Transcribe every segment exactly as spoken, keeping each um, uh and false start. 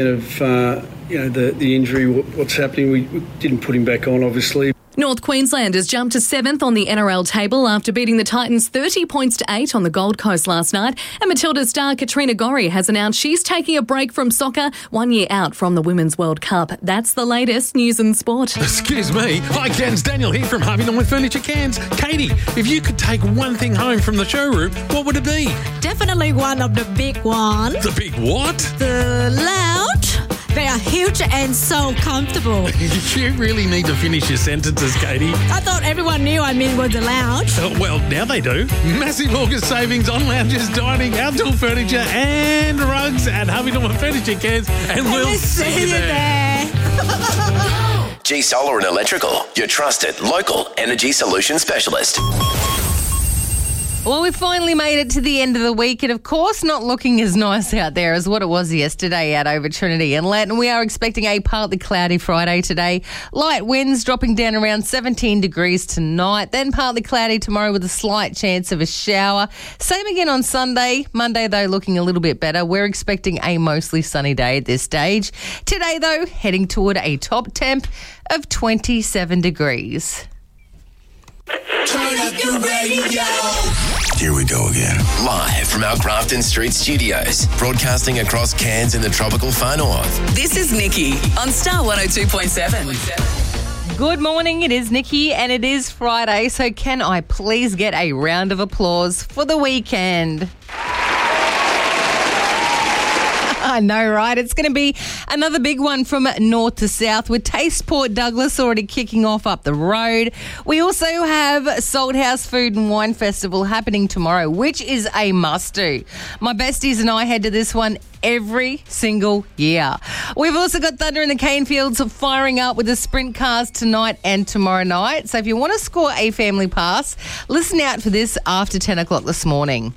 Of uh, you know the the injury, what's happening? We, we didn't put him back on, obviously. North Queensland has jumped to seventh on the N R L table after beating the Titans thirty points to eight on the Gold Coast last night. And Matilda star Katrina Gorry has announced she's taking a break from soccer one year out from the Women's World Cup. That's the latest news and sport. Excuse me. Hi, Cairns. Daniel here from Harvey Norman Furniture Cairns. Katie, if you could take one thing home from the showroom, what would it be? Definitely one of the big ones. The big what? The lounge. They are huge and so comfortable. You really need to finish your sentences, Katie. I thought everyone knew I mean was the lounge. Uh, well, now they do. Massive August savings on lounges, dining, outdoor furniture and rugs at Harvey Norman Furniture Cairns. And we'll, we'll see, see you there. there. G Solar and Electrical, your trusted local energy solution specialist. Well, we finally made it to the end of the week, and of course not looking as nice out there as what it was yesterday out over Trinity Inlet. And we are expecting a partly cloudy Friday today. Light winds dropping down around seventeen degrees tonight, then partly cloudy tomorrow with a slight chance of a shower. Same again on Sunday. Monday, though, looking a little bit better. We're expecting a mostly sunny day at this stage. Today, though, heading toward a top temp of twenty-seven degrees. Turn up your radio. Here we go again. Live from our Grafton Street studios, broadcasting across Cairns in the tropical far north. This is Nikki on Star one oh two point seven. Good morning, it is Nikki and it is Friday, so can I please get a round of applause for the weekend? I know, right? It's going to be another big one from north to south with Taste Port Douglas already kicking off up the road. We also have Salthouse Food and Wine Festival happening tomorrow, which is a must-do. My besties and I head to this one every single year. We've also got Thunder in the Cane Fields firing up with the sprint cars tonight and tomorrow night. So if you want to score a family pass, listen out for this after ten o'clock this morning.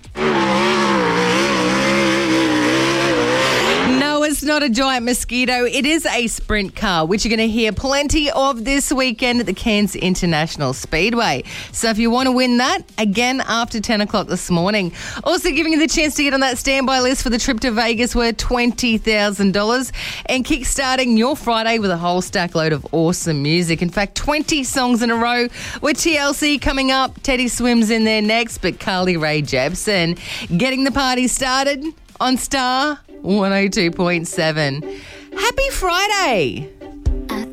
It's not a giant mosquito. It is a sprint car, which you're going to hear plenty of this weekend at the Cairns International Speedway. So if you want to win that, again, after ten o'clock this morning. Also giving you the chance to get on that standby list for the trip to Vegas worth twenty thousand dollars and kickstarting your Friday with a whole stack load of awesome music. In fact, twenty songs in a row with T L C coming up. Teddy Swims in there next, but Carly Rae Jepsen getting the party started on Star one oh two point seven. Happy Friday.